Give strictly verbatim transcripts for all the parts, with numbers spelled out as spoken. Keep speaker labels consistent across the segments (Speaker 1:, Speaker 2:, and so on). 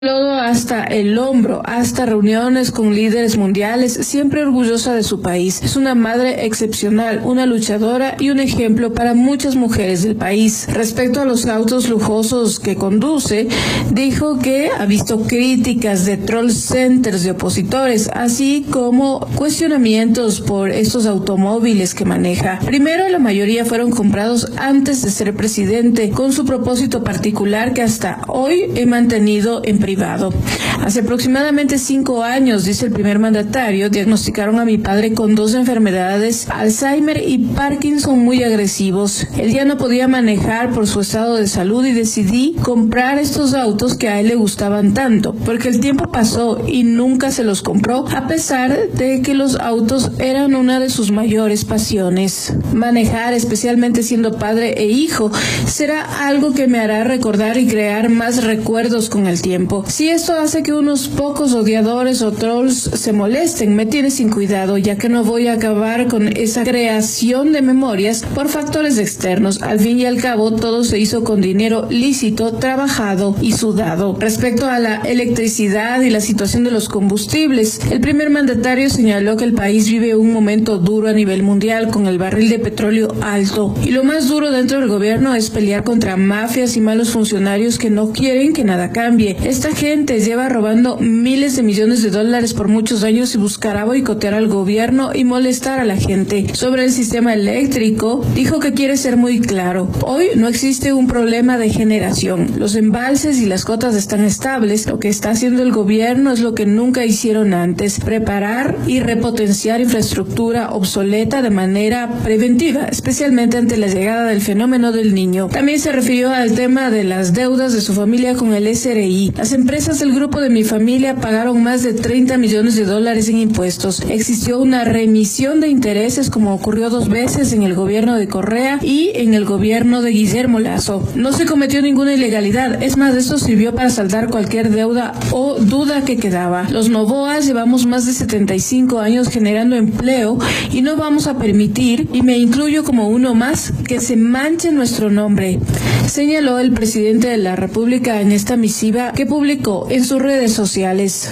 Speaker 1: Lodo hasta el hombro, hasta reuniones con líderes mundiales, siempre orgullosa de su país. Es una madre excepcional, una luchadora y un ejemplo para muchas mujeres del país. Respecto a los autos lujosos que conduce, dijo que ha visto críticas de troll centers de opositores, así como cuestionamientos por estos automóviles que maneja. Primero, la mayoría fueron comprados antes de ser presidente, con su propósito particular que hasta hoy he mantenido en privado. Hace aproximadamente cinco años, dice el primer mandatario, diagnosticaron a mi padre con dos enfermedades, Alzheimer y Parkinson muy agresivos. Él ya no podía manejar por su estado de salud y decidí comprar estos autos que a él le gustaban tanto, porque el tiempo pasó y nunca se los compró, a pesar de que los autos eran una de sus mayores pasiones. Manejar, especialmente siendo padre e hijo, será algo que me hará recordar y crear más recuerdos con el tiempo. Si esto hace que unos pocos odiadores o trolls se molesten, me tiene sin cuidado, ya que no voy a acabar con esa creación de memorias por factores externos. Al fin y al cabo, todo se hizo con dinero lícito, trabajado y sudado. Respecto a la electricidad y la situación de los combustibles, el primer mandatario señaló que el país vive un momento duro a nivel mundial con el barril de petróleo alto. Y lo más duro dentro del gobierno es pelear contra mafias y malos funcionarios que no quieren que nada cambie. Esta gente lleva robando miles de millones de dólares por muchos años y buscará boicotear al gobierno y molestar a la gente. Sobre el sistema eléctrico, dijo que quiere ser muy claro. Hoy no existe un problema de generación. Los embalses y las cotas están estables. Lo que está haciendo el gobierno es lo que nunca hicieron antes: preparar y repotenciar infraestructura obsoleta de manera preventiva, especialmente ante la llegada del fenómeno del Niño. También se refirió al tema de las deudas de su familia con el S R I. Las empresas del grupo de mi familia pagaron más de treinta millones de dólares en impuestos. Existió una remisión de intereses, como ocurrió dos veces en el gobierno de Correa y en el gobierno de Guillermo Lasso. No se cometió ninguna ilegalidad, es más, eso sirvió para saldar cualquier deuda o duda que quedaba. Los Novoas llevamos más de setenta y cinco años generando empleo y no vamos a permitir, y me incluyo como uno más, que se manche nuestro nombre, señaló el presidente de la República en esta misiva que publicó en sus redes sociales.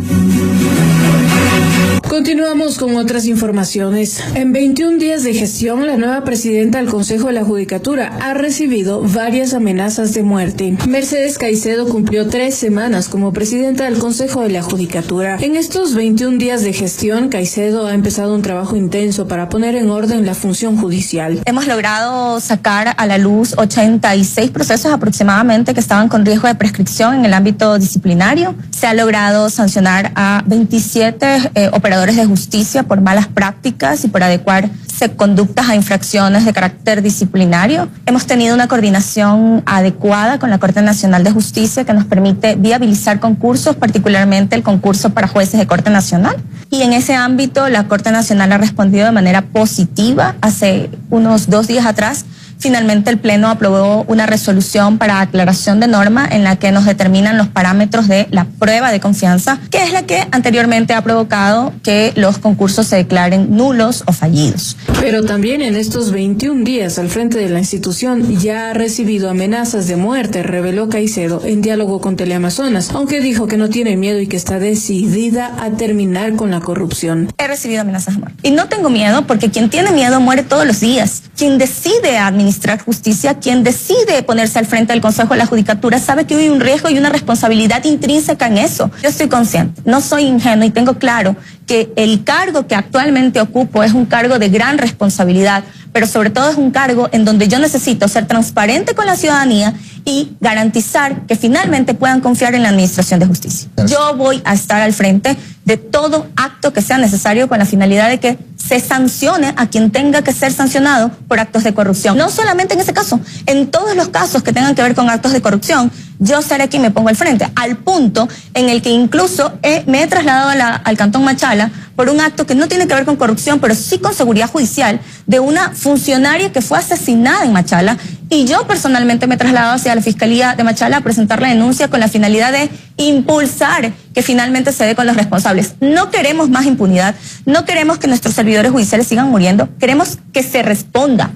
Speaker 1: Continuamos con otras informaciones. En veintiún días de gestión, la nueva presidenta del Consejo de la Judicatura ha recibido varias amenazas de muerte. Mercedes Caicedo cumplió tres semanas como presidenta del Consejo de la Judicatura. En estos veintiún días de gestión, Caicedo ha empezado un trabajo intenso para poner en orden la función judicial.
Speaker 2: Hemos logrado sacar a la luz ochenta y seis procesos aproximadamente que estaban con riesgo de prescripción en el ámbito disciplinario. Se ha logrado sancionar a veintisiete eh, operadores de justicia por malas prácticas y por adecuarse conductas a infracciones de carácter disciplinario. Hemos tenido una coordinación adecuada con la Corte Nacional de Justicia que nos permite viabilizar concursos, particularmente el concurso para jueces de Corte Nacional. Y en ese ámbito la Corte Nacional ha respondido de manera positiva. Hace unos dos días atrás, finalmente el Pleno aprobó una resolución para aclaración de norma en la que nos determinan los parámetros de la prueba de confianza, que es la que anteriormente ha provocado que los concursos se declaren nulos o fallidos.
Speaker 1: Pero también en estos veintiún días al frente de la institución ya ha recibido amenazas de muerte, reveló Caicedo en diálogo con Teleamazonas, aunque dijo que no tiene miedo y que está decidida a terminar con la corrupción.
Speaker 2: He recibido amenazas de muerte. Y no tengo miedo porque quien tiene miedo muere todos los días. Quien decide administrar administrar justicia, quien decide ponerse al frente del Consejo de la Judicatura, sabe que hay un riesgo y una responsabilidad intrínseca en eso. Yo estoy consciente, no soy ingenuo y tengo claro que el cargo que actualmente ocupo es un cargo de gran responsabilidad, pero sobre todo es un cargo en donde yo necesito ser transparente con la ciudadanía y garantizar que finalmente puedan confiar en la administración de justicia. Yo voy a estar al frente de todo acto que sea necesario con la finalidad de que se sancione a quien tenga que ser sancionado por actos de corrupción. No solamente en ese caso, en todos los casos que tengan que ver con actos de corrupción, yo seré quien me pongo al frente, al punto en el que incluso he, me he trasladado a la, al Cantón Machala por un acto que no tiene que ver con corrupción, pero sí con seguridad judicial, de una funcionaria que fue asesinada en Machala, y yo personalmente me he trasladado hacia la Fiscalía de Machala a presentar la denuncia con la finalidad de impulsar que finalmente se dé con los responsables. No queremos más impunidad, no queremos que nuestros servidores judiciales sigan muriendo, queremos que se responda.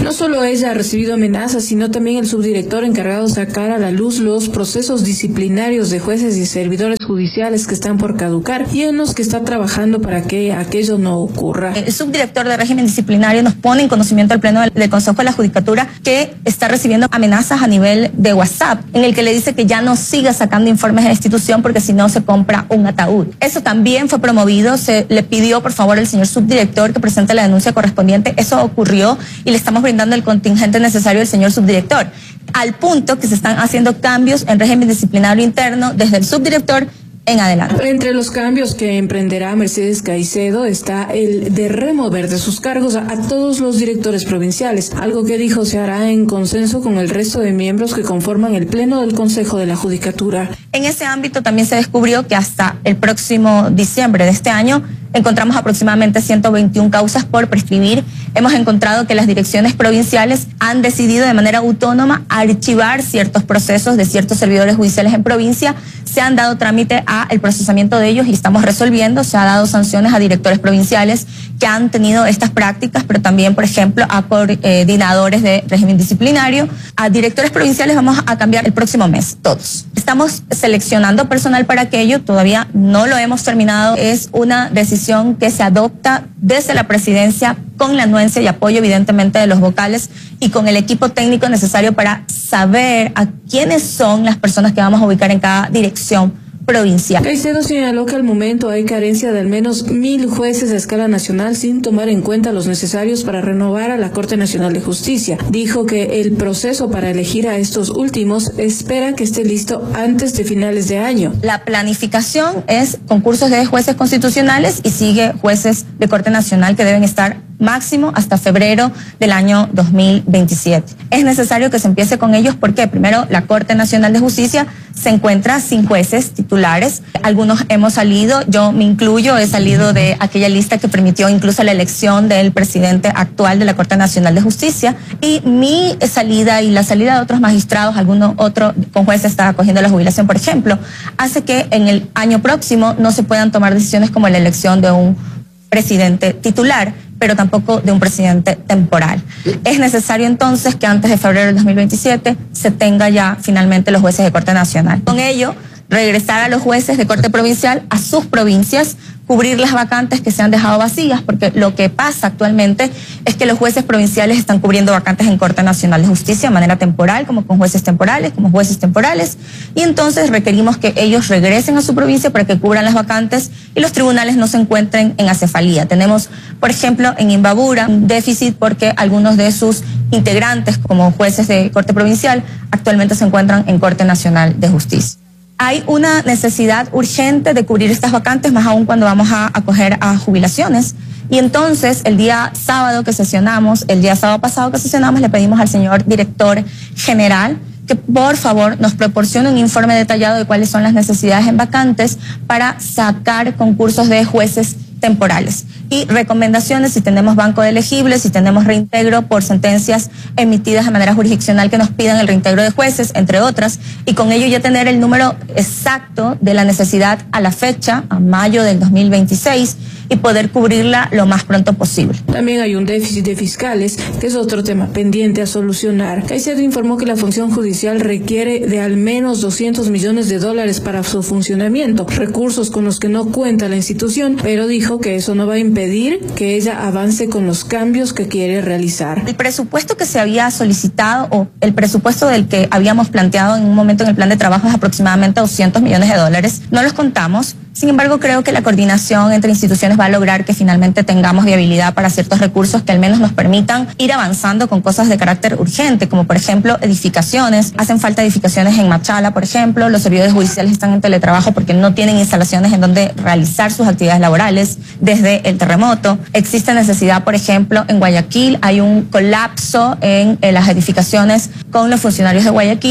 Speaker 1: No solo ella ha recibido amenazas, sino también el subdirector encargado de sacar a la luz los procesos disciplinarios de jueces y servidores judiciales que están por caducar y en los que está trabajando para que aquello no ocurra.
Speaker 2: El subdirector de régimen disciplinario nos pone en conocimiento al Pleno del Consejo de la Judicatura que está recibiendo amenazas a nivel de WhatsApp, en el que le dice que ya no siga sacando informes de la institución porque si no se compra un ataúd. Eso también fue promovido, se le pidió por favor al señor subdirector que presente la denuncia correspondiente, eso ocurrió y le estamos brindando el contingente necesario al señor subdirector, al punto que se están haciendo cambios en régimen disciplinario interno desde el subdirector en adelante.
Speaker 1: Entre los cambios que emprenderá Mercedes Caicedo está el de remover de sus cargos a, a todos los directores provinciales, algo que dijo se hará en consenso con el resto de miembros que conforman el Pleno del Consejo de la Judicatura.
Speaker 2: En ese ámbito también se descubrió que hasta el próximo diciembre de este año encontramos aproximadamente ciento veintiuna causas por prescribir. Hemos encontrado que las direcciones provinciales han decidido de manera autónoma archivar ciertos procesos de ciertos servidores judiciales en provincia. Se han dado trámite a el procesamiento de ellos y estamos resolviendo. Se ha dado sanciones a directores provinciales que han tenido estas prácticas, pero también, por ejemplo, a coordinadores de régimen disciplinario. A directores provinciales vamos a cambiar el próximo mes, todos. Estamos seleccionando personal para aquello, todavía no lo hemos terminado. Es una decisión que se adopta desde la presidencia con la anuencia y apoyo evidentemente de los vocales y con el equipo técnico necesario para saber a quiénes son las personas que vamos a ubicar en cada dirección provincial.
Speaker 1: Caicedo señaló que al momento hay carencia de al menos mil jueces a escala nacional sin tomar en cuenta los necesarios para renovar a la Corte Nacional de Justicia. Dijo que el proceso para elegir a estos últimos espera que esté listo antes de finales de año.
Speaker 2: La planificación es concursos de jueces constitucionales y sigue jueces de Corte Nacional que deben estar máximo hasta febrero del año dos mil veintisiete. Es necesario que se empiece con ellos porque primero la Corte Nacional de Justicia se encuentra sin jueces titulares. Algunos hemos salido, yo me incluyo, he salido de aquella lista que permitió incluso la elección del presidente actual de la Corte Nacional de Justicia y mi salida y la salida de otros magistrados, alguno otro con jueces está acogiendo la jubilación, por ejemplo, hace que en el año próximo no se puedan tomar decisiones como la elección de un presidente titular, pero tampoco de un presidente temporal. Es necesario entonces que antes de febrero del dos mil veintisiete se tenga ya finalmente los jueces de Corte Nacional. Con ello, regresar a los jueces de Corte Provincial a sus provincias, cubrir las vacantes que se han dejado vacías, porque lo que pasa actualmente es que los jueces provinciales están cubriendo vacantes en Corte Nacional de Justicia de manera temporal, como con jueces temporales, como jueces temporales, y entonces requerimos que ellos regresen a su provincia para que cubran las vacantes y los tribunales no se encuentren en acefalía. Tenemos, por ejemplo, en Imbabura un déficit porque algunos de sus integrantes como jueces de Corte Provincial actualmente se encuentran en Corte Nacional de Justicia. Hay una necesidad urgente de cubrir estas vacantes, más aún cuando vamos a acoger a jubilaciones. Y entonces, el día sábado que sesionamos, el día sábado pasado que sesionamos, le pedimos al señor director general que por favor nos proporcione un informe detallado de cuáles son las necesidades en vacantes para sacar concursos de jueces temporales y recomendaciones si tenemos banco de elegibles, si tenemos reintegro por sentencias emitidas de manera jurisdiccional que nos pidan el reintegro de jueces, entre otras, y con ello ya tener el número exacto de la necesidad a la fecha, a mayo del dos mil veintiséis, y poder cubrirla lo más pronto posible.
Speaker 1: También hay un déficit de fiscales, que es otro tema pendiente a solucionar. Caicedo informó que la función judicial requiere de al menos doscientos millones de dólares para su funcionamiento, recursos con los que no cuenta la institución, pero dijo que eso no va a impedir que ella avance con los cambios que quiere realizar.
Speaker 2: El presupuesto que se había solicitado o el presupuesto del que habíamos planteado en un momento en el plan de trabajo es aproximadamente doscientos millones de dólares. No los contamos. Sin embargo, creo que la coordinación entre instituciones va a lograr que finalmente tengamos viabilidad para ciertos recursos que al menos nos permitan ir avanzando con cosas de carácter urgente, como por ejemplo edificaciones. Hacen falta edificaciones en Machala, por ejemplo. Los servidores judiciales están en teletrabajo porque no tienen instalaciones en donde realizar sus actividades laborales desde el terremoto. Existe necesidad, por ejemplo, en Guayaquil. Hay un colapso en, en las edificaciones con los funcionarios de Guayaquil.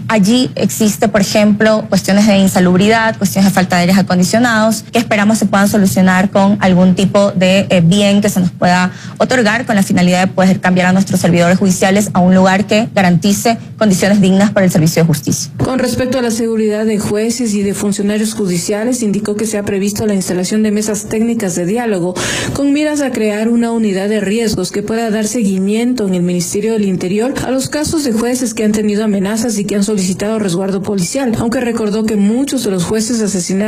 Speaker 2: Allí existe, por ejemplo, cuestiones de insalubridad, cuestiones de falta de aires acondicionados, que esperamos se puedan solucionar con algún tipo de eh, bien que se nos pueda otorgar con la finalidad de poder cambiar a nuestros servidores judiciales a un lugar que garantice condiciones dignas para el servicio de justicia.
Speaker 1: Con respecto a la seguridad de jueces y de funcionarios judiciales, indicó que se ha previsto la instalación de mesas técnicas de diálogo con miras a crear una unidad de riesgos que pueda dar seguimiento en el Ministerio del Interior a los casos de jueces que han tenido amenazas y que han solicitado resguardo policial, aunque recordó que muchos de los jueces asesinados